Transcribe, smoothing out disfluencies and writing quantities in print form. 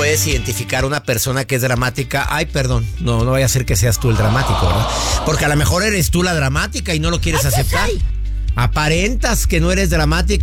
puedes identificar a una persona que es dramática. Ay, perdón, no vaya a ser que seas tú el dramático, ¿verdad? Porque a lo mejor eres tú la dramática y no lo quieres aceptar. Aparentas que no eres dramática.